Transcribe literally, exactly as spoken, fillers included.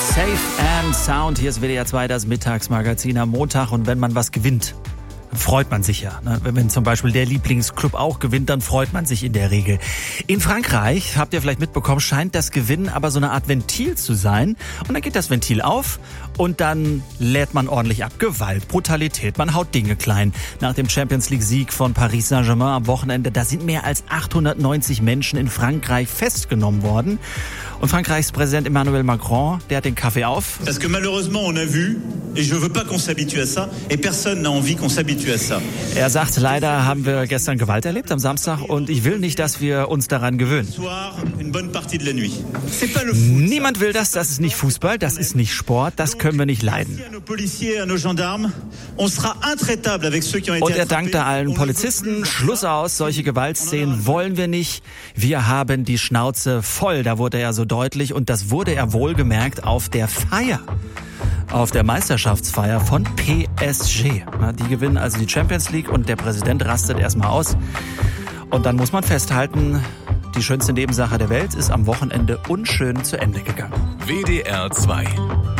Safe and Sound. Hier ist W D R zwei, das Mittagsmagazin am Montag. Und wenn man was gewinnt, dann freut man sich ja. Ne? Wenn zum Beispiel der Lieblingsclub auch gewinnt, dann freut man sich in der Regel. In Frankreich, habt ihr vielleicht mitbekommen, scheint das Gewinnen aber so eine Art Ventil zu sein. Und dann geht das Ventil auf und dann lädt man ordentlich ab. Gewalt, Brutalität, man haut Dinge klein. Nach dem Champions-League-Sieg von Paris Saint-Germain am Wochenende, da sind mehr als achthundertneunzig Menschen in Frankreich festgenommen worden. Und Frankreichs Präsident Emmanuel Macron, der hat den Kaffee auf. Parce que malheureusement on a vu, et je veux pas qu'on s'habitue à ça, et personne n'a envie qu'on s'habitue à ça. Er sagt, leider haben wir gestern Gewalt erlebt am Samstag und ich will nicht, dass wir uns daran gewöhnen. Niemand will das, das ist nicht Fußball, das ist nicht Sport, das können wir nicht leiden. Und er dankte allen Polizisten, Schluss aus, solche Gewaltszenen wollen wir nicht. Wir haben die Schnauze voll, da wurde er so deutlich und das wurde er wohlgemerkt auf der Feier. Auf der Meisterschaftsfeier von P S G. Die gewinnen also die Champions League und der Präsident rastet erstmal aus. Und dann muss man festhalten, die schönste Nebensache der Welt ist am Wochenende unschön zu Ende gegangen. W D R zwei